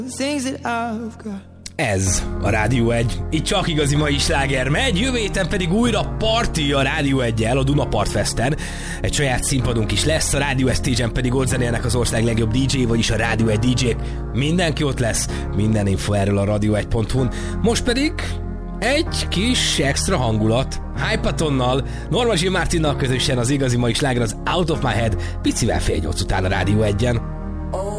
Ez a Rádió 1. Itt csak igazi mai sláger megy, jövő héten pedig újra party a Rádió 1-jel a Dunapart Festen. Egy saját színpadunk is lesz, a Rádió Stage-en pedig ott zenélnek az ország legjobb DJ, vagyis a Rádió 1 DJ-k. Mindenki ott lesz, minden info erről a radio1.hu-n. Most pedig egy kis extra hangulat. Hypatonnal, Norma G. Martinnal közösen az igazi mai sláger az Out of My Head, picivel fél 8 után a Rádió 1-en.